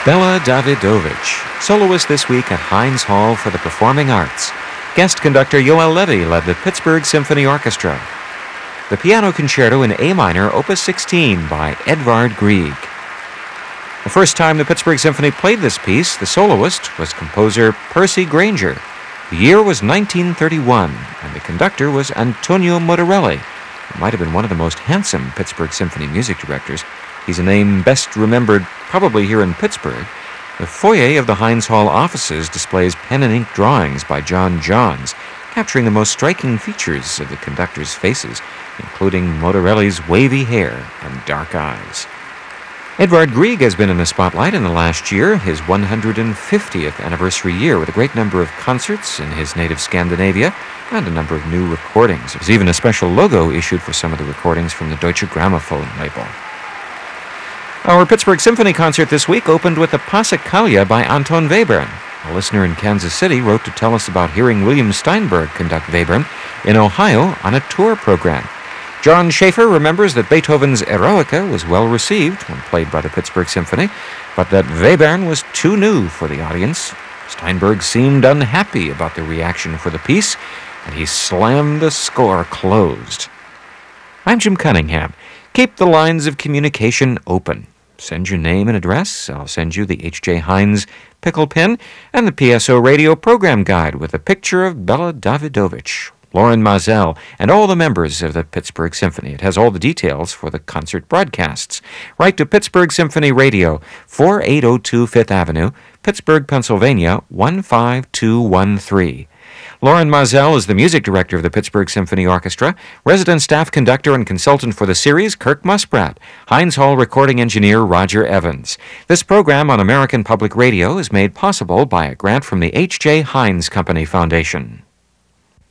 Bela Davidovich, soloist this week at Heinz Hall for the Performing Arts. Guest conductor Yoel Levy led the Pittsburgh Symphony Orchestra. The Piano Concerto in A minor, Opus 16 by Edvard Grieg. The first time the Pittsburgh Symphony played this piece, the soloist was composer Percy Grainger. The year was 1931, and the conductor was Antonio Motorelli, who might have been one of the most handsome Pittsburgh Symphony music directors. He's a name best remembered probably here in Pittsburgh. The foyer of the Heinz Hall offices displays pen and ink drawings by John Johns, capturing the most striking features of the conductor's faces, including Motorelli's wavy hair and dark eyes. Edvard Grieg has been in the spotlight in the last year, his 150th anniversary year, with a great number of concerts in his native Scandinavia and a number of new recordings. There's even a special logo issued for some of the recordings from the Deutsche Grammophon label. Our Pittsburgh Symphony concert this week opened with the Passacaglia by Anton Webern. A listener in Kansas City wrote to tell us about hearing William Steinberg conduct Webern in Ohio on a tour program. John Schaefer remembers that Beethoven's Eroica was well received when played by the Pittsburgh Symphony, but that Webern was too new for the audience. Steinberg seemed unhappy about the reaction for the piece, and he slammed the score closed. I'm Jim Cunningham. Keep the lines of communication open. Send your name and address. I'll send you the H.J. Heinz pickle pin and the PSO radio program guide with a picture of Bela Davidovich, Loren Mazel, and all the members of the Pittsburgh Symphony. It has all the details for the concert broadcasts. Write to Pittsburgh Symphony Radio, 4802 Fifth Avenue, Pittsburgh, Pennsylvania, 15213. Loren Mazel is the music director of the Pittsburgh Symphony Orchestra, resident staff conductor and consultant for the series, Kirk Musprat, Heinz Hall recording engineer, Roger Evans. This program on American Public Radio is made possible by a grant from the H.J. Heinz Company Foundation.